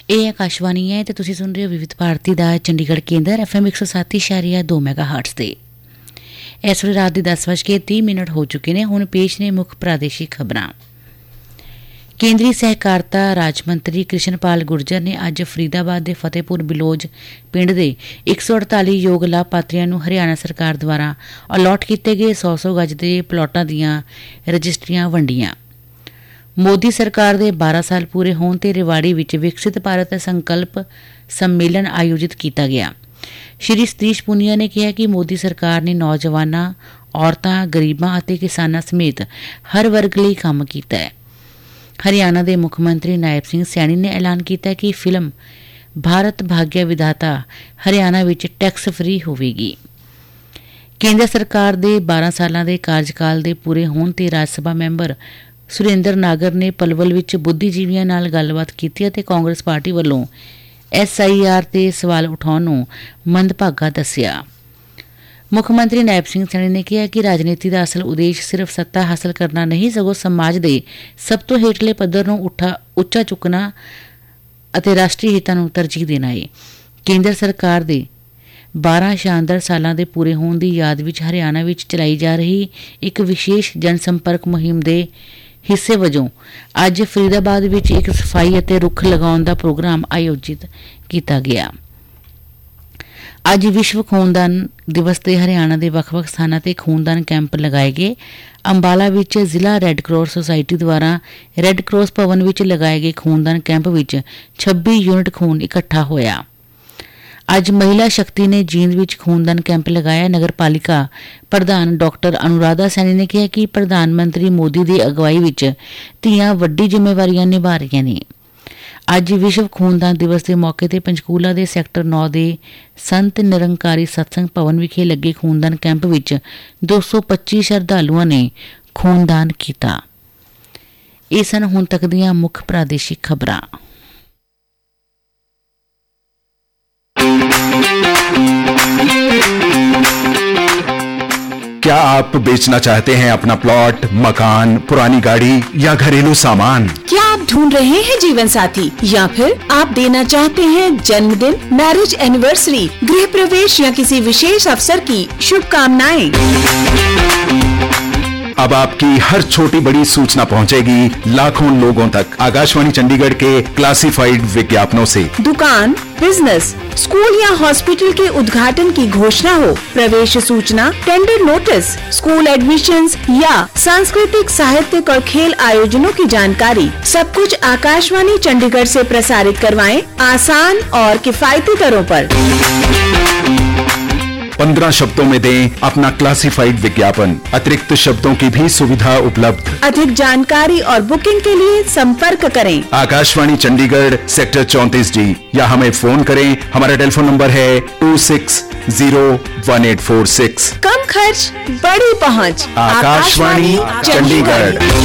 ਇਹ ਆਕਾਸ਼ਵਾਣੀ ਹੈ ਤੇ ਤੁਸੀਂ ਸੁਣ ਰਹੇ ਹੋ ਵਿਵਿਧ ਭਾਰਤੀ ਦਾ ਚੰਡੀਗੜ੍ਹ ਕੇਂਦਰ FM 107.2 ਮੈਗਾਹਰਟਜ਼ ਤੇ। ਇਸ ਵੇਲੇ ਰਾਤ ਦੇ 10:30 ਹੋ ਚੁੱਕੇ ਨੇ। ਹੁਣ ਪੇਸ਼ ਨੇ ਮੁੱਖ ਪ੍ਰਾਦੇਸ਼ਿਕ ਖਬਰਾਂ। ਕੇਂਦਰੀ ਸਹਿਕਾਰਤਾ ਰਾਜ ਮੰਤਰੀ ਕ੍ਰਿਸ਼ਨਪਾਲ ਗੁਰਜਰ ਨੇ ਅੱਜ ਫਰੀਦਾਬਾਦ ਦੇ ਫਤਿਹਪੁਰ ਬਿਲੋਜ ਪਿੰਡ ਦੇ 148 ਯੋਗ ਲਾਭਪਾਤਰੀਆਂ ਨੂੰ ਹਰਿਆਣਾ ਸਰਕਾਰ ਦੁਆਰਾ ਅਲਾਟ ਕੀਤੇ ਗਏ 100 ਗਜ ਦੇ ਪਲਾਟਾਂ ਦੀਆਂ ਰਜਿਸਟਰੀਆਂ ਵੰਡੀਆਂ। ਮੋਦੀ ਸਰਕਾਰ ਦੇ 12 ਸਾਲ ਪੂਰੇ ਹੋਣ ਤੇ ਰਿਵਾੜੀ ਵਿੱਚ ਵਿਕਸਿਤ ਭਾਰਤ ਸੰਕਲਪ ਸੰਮੇਲਨ ਆਯੋਜਿਤ ਕੀਤਾ ਗਿਆ। ਸ਼੍ਰੀ ਸਤੀਸ਼ ਪੁਨੀਆ ਨੇ ਕਿਹਾ ਕਿ ਮੋਦੀ ਸਰਕਾਰ ਨੇ ਨੌਜਵਾਨਾਂ, ਔਰਤਾਂ, ਗਰੀਬਾਂ ਅਤੇ ਕਿਸਾਨਾਂ ਸਮੇਤ ਹਰ ਵਰਗ ਲਈ ਕੰਮ ਕੀਤਾ ਹੈ। ਹਰਿਆਣਾ ਦੇ ਮੁੱਖ ਮੰਤਰੀ ਨਾਇਬ ਸਿੰਘ ਸੈਣੀ ਨੇ ਐਲਾਨ ਕੀਤਾ ਕਿ ਫਿਲਮ ਭਾਰਤ ਭਾਗਿਆ ਵਿਧਾਤਾ ਹਰਿਆਣਾ ਵਿੱਚ ਟੈਕਸ ਫਰੀ ਹੋਵੇਗੀ। ਕੇਂਦਰ ਸਰਕਾਰ ਦੇ 12 ਸਾਲਾਂ ਦੇ ਕਾਰਜਕਾਲ ਦੇ ਪੂਰੇ ਹੋਣ ਤੇ ਰਾਜ ਸਭਾ ਮੈਂਬਰ ਸੁਰਿੰਦਰ ਨਾਗਰ ਨੇ ਪਲਵਲ ਵਿੱਚ ਬੁੱਧੀਜੀਵੀਆਂ ਨਾਲ ਗੱਲਬਾਤ ਕੀਤੀ ਅਤੇ ਕਾਂਗਰਸ ਪਾਰਟੀ ਵੱਲੋਂ SIR ਤੇ ਸਵਾਲ ਉਠਾਉਣ ਨੂੰ ਮੰਦਭਾਗਾ ਦੱਸਿਆ। ਮੁੱਖ ਮੰਤਰੀ ਨਾਇਬ ਸਿੰਘ ਸੈਣੀ ਨੇ ਕਿਹਾ ਕਿ ਰਾਜਨੀਤੀ ਦਾ ਅਸਲ ਉਦੇਸ਼ ਸਿਰਫ ਸੱਤਾ ਹਾਸਲ ਕਰਨਾ ਨਹੀਂ, ਸਗੋਂ ਸਮਾਜ ਦੇ ਸਭ ਤੋਂ ਹੇਠਲੇ ਪੱਧਰ ਨੂੰ ਉੱਚਾ ਚੁੱਕਣਾ ਅਤੇ ਰਾਸ਼ਟਰੀ ਹਿੱਤਾਂ ਨੂੰ ਤਰਜੀਹ ਦੇਣਾ ਹੈ। ਕੇਂਦਰ ਸਰਕਾਰ ਦੇ 12 ਸ਼ਾਨਦਾਰ ਸਾਲਾਂ ਦੇ ਪੂਰੇ ਹੋਣ ਦੀ ਯਾਦ ਵਿੱਚ ਹਰਿਆਣਾ ਵਿੱਚ ਚਲਾਈ ਜਾ ਰਹੀ ਇੱਕ ਵਿਸ਼ੇਸ਼ ਜਨਸੰਪਰਕ ਮੁਹਿੰਮ ਦੇ ਹਿੱਸੇ ਵਜੋਂ ਅੱਜ ਫਰੀਦਾਬਾਦ ਵਿੱਚ ਇੱਕ ਸਫਾਈ ਅਤੇ ਰੁੱਖ ਲਗਾਉਣ ਦਾ ਪ੍ਰੋਗਰਾਮ ਆਯੋਜਿਤ ਕੀਤਾ ਗਿਆ। ਅੱਜ ਵਿਸ਼ਵ ਖੂਨਦਾਨ ਦਿਵਸ ਤੇ ਹਰਿਆਣਾ ਦੇ ਵੱਖ-ਵੱਖ ਸਥਾਨਾਂ ਤੇ ਖੂਨਦਾਨ ਕੈਂਪ ਲਗਾਏ ਗਏ। ਅੰਬਾਲਾ ਵਿੱਚ ਜ਼ਿਲ੍ਹਾ ਰੈੱਡ ਕਰਾਸ ਸੁਸਾਇਟੀ ਦੁਆਰਾ ਰੈੱਡ ਕਰਾਸ ਭਵਨ ਵਿੱਚ ਲਗਾਏ ਗਏ ਖੂਨਦਾਨ ਕੈਂਪ ਵਿੱਚ 26 ਯੂਨਿਟ ਖੂਨ ਇਕੱਠਾ ਹੋਇਆ। ਅੱਜ ਮਹਿਲਾ ਸ਼ਕਤੀ ਨੇ ਜੀਂਦ ਵਿੱਚ ਖੂਨਦਾਨ ਕੈਂਪ ਲਗਾਇਆ। ਨਗਰ ਪਾਲਿਕਾ ਪ੍ਰਧਾਨ ਡਾਕਟਰ ਅਨੁਰਾਧਾ ਸੈਣੀ ਨੇ ਕਿਹਾ ਕਿ ਪ੍ਰਧਾਨ ਮੰਤਰੀ ਮੋਦੀ ਦੀ ਅਗਵਾਈ ਵਿੱਚ ਧੀਆਂ ਵੱਡੀ ਜ਼ਿੰਮੇਵਾਰੀਆਂ ਨਿਭਾ ਰਹੀਆਂ ਨੇ। ਅੱਜ ਵਿਸ਼ਵ ਖੂਨਦਾਨ ਦਿਵਸ ਦੇ ਮੌਕੇ ਤੇ ਪੰਚਕੂਲਾ ਦੇ ਸੈਕਟਰ 9 ਦੇ ਸੰਤ ਨਿਰੰਕਾਰੀ ਸਤਸੰਗ ਭਵਨ ਵਿਖੇ ਲੱਗੇ ਖੂਨਦਾਨ ਕੈਂਪ ਵਿੱਚ 225 ਸ਼ਰਧਾਲੂਆਂ ਨੇ ਖੂਨਦਾਨ ਕੀਤਾ। ਇਹ ਸਨ ਹੁਣ ਤੱਕ ਦੀਆਂ ਮੁੱਖ ਪ੍ਰਾਦੇਸ਼ਿਕ ਖਬਰਾਂ। क्या आप बेचना चाहते हैं अपना प्लॉट, मकान, पुरानी गाड़ी या घरेलू सामान? क्या आप ढूंढ रहे हैं जीवन साथी या फिर आप देना चाहते हैं जन्मदिन, मैरिज एनिवर्सरी, गृह प्रवेश या किसी विशेष अवसर की शुभकामनाएं? अब आपकी हर छोटी बड़ी सूचना पहुंचेगी लाखों लोगों तक आकाशवाणी चंडीगढ़ के क्लासिफाइड विज्ञापनों से। दुकान, बिजनेस, स्कूल या हॉस्पिटल के उद्घाटन की घोषणा हो, प्रवेश सूचना, टेंडर नोटिस, स्कूल एडमिशंस या सांस्कृतिक, साहित्यिक और खेल आयोजनों की जानकारी, सब कुछ आकाशवाणी चंडीगढ़ से प्रसारित करवाएं आसान और किफायती दरों पर। 15 शब्दों में दें अपना क्लासिफाइड विज्ञापन। अतिरिक्त शब्दों की भी सुविधा उपलब्ध। अधिक जानकारी और बुकिंग के लिए संपर्क करें आकाशवाणी चंडीगढ़ सेक्टर 34D या हमें फोन करें। हमारा टेलीफोन नंबर है 26018446। कम खर्च, बड़ी पहुंच, आकाशवाणी चंडीगढ़।